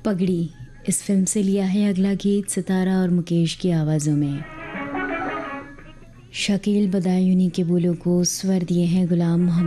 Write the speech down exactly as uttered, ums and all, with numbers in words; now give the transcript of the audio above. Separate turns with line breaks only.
पगड़ी इस फिल्म से लिया है अगला गीत सितारा और मुकेश की आवाज़ों में। शकील बदायूनी के बोलों को स्वर दिए हैं गुलाम मोहम्मद